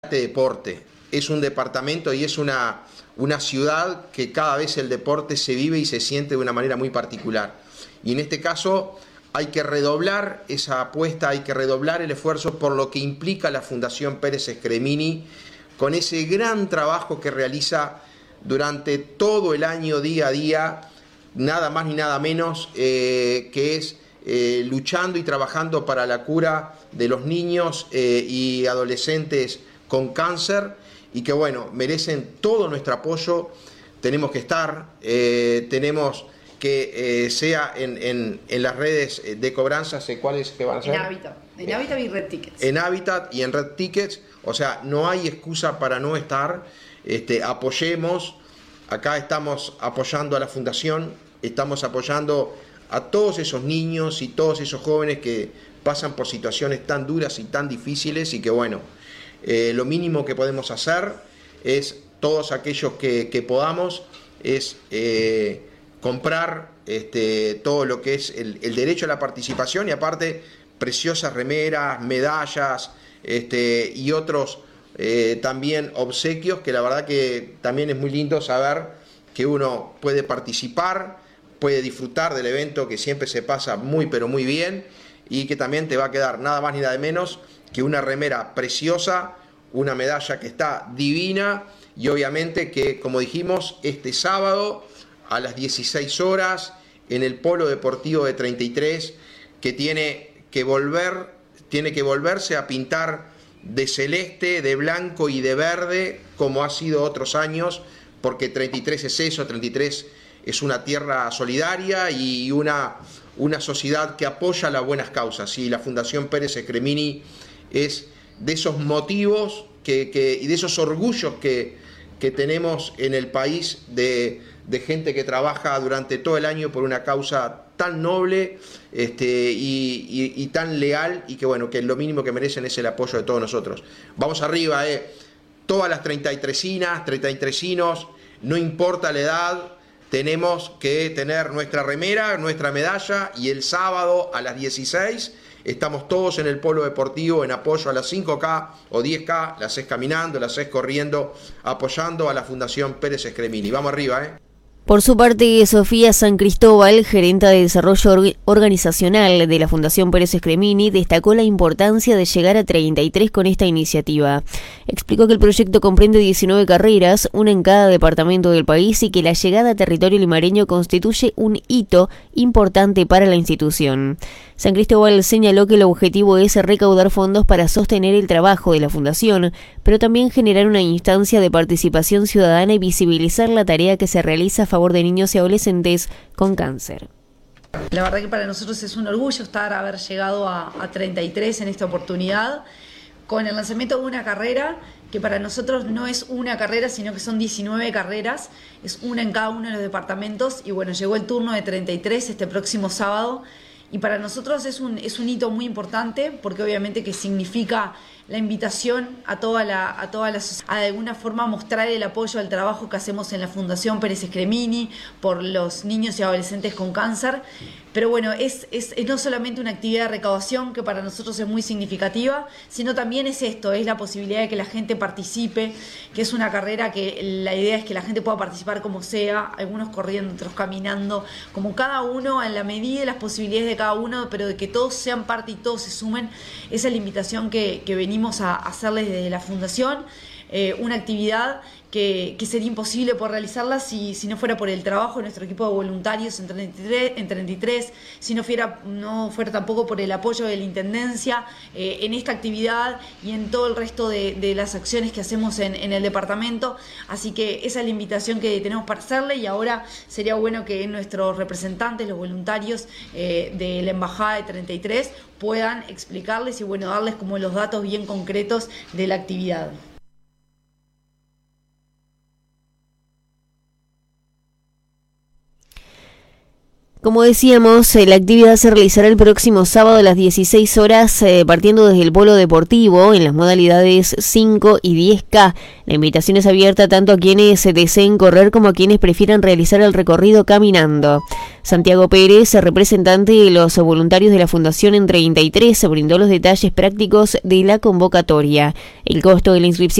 este deporte. Es un departamento y es una ciudad que cada vez el deporte se vive y se siente de una manera muy particular. Y en este caso hay que redoblar esa apuesta, hay que redoblar el esfuerzo por lo que implica la Fundación Pérez Escremini, con ese gran trabajo que realiza durante todo el año, día a día, nada más ni nada menos, que es luchando y trabajando para la cura de los niños y adolescentes con cáncer, y que bueno, merecen todo nuestro apoyo. Tenemos que estar, tenemos que sea en las redes de cobranza, ¿cuáles que van a ser? En Habitat y Red Tickets. En Habitat y en Red Tickets, o sea, no hay excusa para no estar. Apoyemos, acá estamos apoyando a la Fundación, estamos apoyando a todos esos niños y todos esos jóvenes que pasan por situaciones tan duras y tan difíciles, y que bueno, lo mínimo que podemos hacer es, todos aquellos que podamos, es comprar todo lo que es el derecho a la participación, y aparte preciosas remeras, medallas y otros también obsequios, que la verdad que también es muy lindo saber que uno puede participar, puede disfrutar del evento, que siempre se pasa muy pero muy bien, y que también te va a quedar nada más ni nada menos que una remera preciosa, una medalla que está divina, y obviamente que, como dijimos, este sábado a las 16 horas en el Polo Deportivo de 33, que tiene que volverse a pintar de celeste, de blanco y de verde, como ha sido otros años, porque 33 es eso, 33 es una tierra solidaria y una sociedad que apoya las buenas causas, y la Fundación Pérez Escremini es de esos motivos y de esos orgullos que tenemos en el país, de gente que trabaja durante todo el año por una causa tan noble y tan leal, y que bueno, que lo mínimo que merecen es el apoyo de todos nosotros. Vamos arriba, todas las 33inas, 33inos, no importa la edad, tenemos que tener nuestra remera, nuestra medalla, y el sábado a las 16 estamos todos en el Polo Deportivo en apoyo a las 5K o 10K, las haces caminando, las haces corriendo, apoyando a la Fundación Pérez Escremini. Vamos arriba, Por su parte, Sofía San Cristóbal, gerenta de desarrollo organizacional de la Fundación Pérez Escremini, destacó la importancia de llegar a 33 con esta iniciativa. Explicó que el proyecto comprende 19 carreras, una en cada departamento del país, y que la llegada a territorio limareño constituye un hito importante para la institución. San Cristóbal señaló que el objetivo es recaudar fondos para sostener el trabajo de la Fundación, pero también generar una instancia de participación ciudadana y visibilizar la tarea que se realiza a favor de niños y adolescentes con cáncer. La verdad que para nosotros es un orgullo haber llegado a 33 en esta oportunidad, con el lanzamiento de una carrera que para nosotros no es una carrera, sino que son 19 carreras, es una en cada uno de los departamentos, y bueno, llegó el turno de 33 este próximo sábado, y para nosotros es un hito muy importante, porque obviamente que significa la invitación a toda la sociedad a de alguna forma mostrar el apoyo al trabajo que hacemos en la Fundación Pérez Escremini por los niños y adolescentes con cáncer. Pero bueno, es no solamente una actividad de recaudación, que para nosotros es muy significativa, sino también es la posibilidad de que la gente participe, que es una carrera que la idea es que la gente pueda participar como sea, algunos corriendo, otros caminando, como cada uno, en la medida de las posibilidades de cada uno, pero de que todos sean parte y todos se sumen. Esa es la invitación que venimos a hacerles desde la Fundación. Una actividad que sería imposible poder realizarla si no fuera por el trabajo de nuestro equipo de voluntarios en 33, si no fuera tampoco por el apoyo de la Intendencia en esta actividad y en todo el resto de las acciones que hacemos en el departamento. Así que esa es la invitación que tenemos para hacerle, y ahora sería bueno que nuestros representantes, los voluntarios de la Embajada de 33, puedan explicarles y bueno, darles como los datos bien concretos de la actividad. Como decíamos, la actividad se realizará el próximo sábado a las 16 horas, partiendo desde el Polo Deportivo en las modalidades 5 y 10K. La invitación es abierta tanto a quienes deseen correr como a quienes prefieran realizar el recorrido caminando. Santiago Pérez, representante de los voluntarios de la Fundación En 33, brindó los detalles prácticos de la convocatoria. El costo de la inscripción